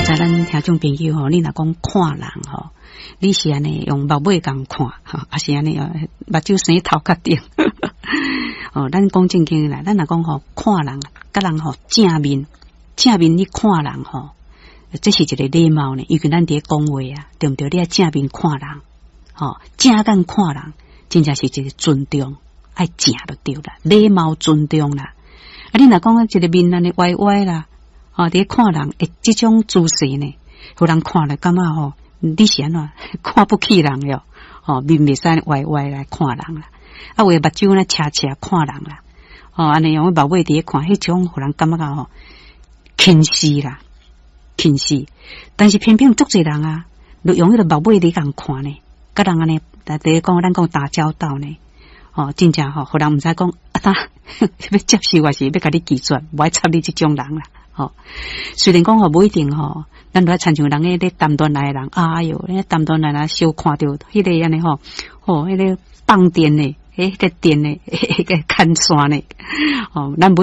知咱听众朋友吼，你若讲看人吼，你是安尼用目尾共看吼，还是安尼目睭生头壳顶？哦，咱讲正经啦，咱若讲吼看人，甲人吼正面你看人吼，这是一个礼貌呢。因为咱伫讲话啊，对不对？你要正面看人，吼正眼看人，真正是一个尊重，爱正就对啦，礼貌尊重啦。啊，你若讲一个面安尼歪歪啦。哦，伫看人诶，这种姿势呢，互人看了感觉吼，你是安怎看不起人了？哦，面袂使歪歪来看人啦，啊，为目睭呢斜斜看人啦，哦，安尼用目尾伫看，迄种互人感觉吼轻视啦，轻视。但是偏偏足侪人啊，就用迄个目尾伫共看呢，甲人安尼，伫讲咱讲打交道呢，哦，真正吼，互人毋知讲啊，要接受还是要甲你拒绝，无爱插你这种人啦。哦，虽然讲吼不一定吼，咱都亲像人诶咧谈恋爱人，哎哟，咧谈恋爱人小看到迄个安尼吼，迄个放电诶，迄个电诶，迄个牵线诶，哦，咱